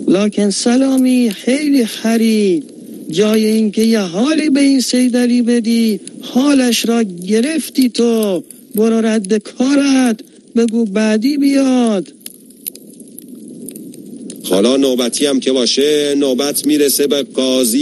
لکن سلامی خیلی خرید. جای اینکه یه حالی به این سیدعلی بدی حالش را گرفتی تو. برو رد کارت، بگو بعدی بیاد. حالا نوبتی هم که باشه نوبت میرسه به قاضی